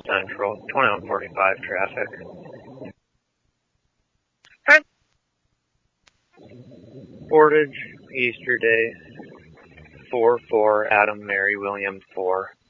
Central, 2145 traffic. Hi. Portage, Easter Day, 4-4, Adam, Mary, William, 4.